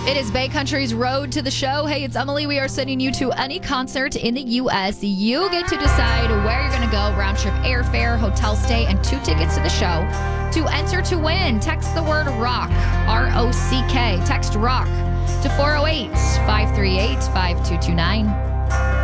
It is Bay Country's Road to the Show. Hey, it's Emily. We are sending you to any concert in the U.S. You get to decide where you're going to go, round trip airfare, hotel stay, and 2 tickets to the show. To enter to win, text the word ROCK, R-O-C-K. Text ROCK to 408-538-5229.